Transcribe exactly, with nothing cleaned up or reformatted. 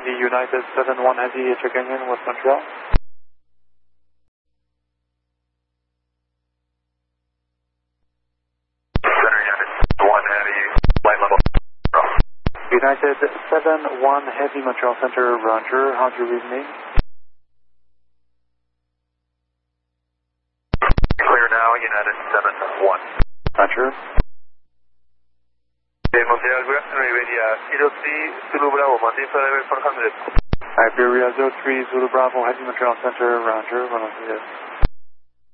Heavy, United seven one Heavy, checking in with Montreal. Center United one Heavy, flight level. United seven one Heavy, Montreal Center, Roger. How do you read me? Clear now, United seven one. Roger. 네, Montreal, good afternoon, Iberia, zero three, Zulu Bravo, maintain flight level four hundred. Iberia zero three, Zulu Bravo, Heavy, Montreal Center, Roger. Buenos dias.